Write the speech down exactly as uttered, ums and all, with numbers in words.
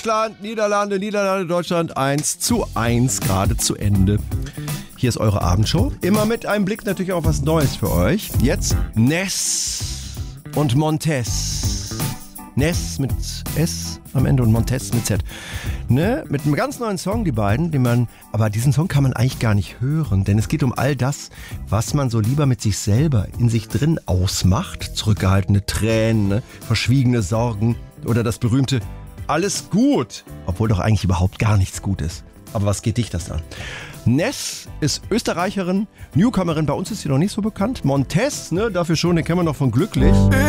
Deutschland, Niederlande, Niederlande, Deutschland, eins zu eins, gerade zu Ende. Hier ist eure Abendshow. Immer mit einem Blick natürlich auf was Neues für euch. Jetzt Ness und Montez. Ness mit S am Ende und Montez mit Z. Ne? Mit einem ganz neuen Song, die beiden, den man, aber diesen Song kann man eigentlich gar nicht hören, denn es geht um all das, was man so lieber mit sich selber in sich drin ausmacht. Zurückgehaltene Tränen, ne? Verschwiegene Sorgen oder das berühmte Alles gut, obwohl doch eigentlich überhaupt gar nichts gut ist. Aber was geht dich das an? Ness ist Österreicherin, Newcomerin, bei uns ist sie noch nicht so bekannt. Montez, ne, dafür schon, den kennen wir noch von Glücklich.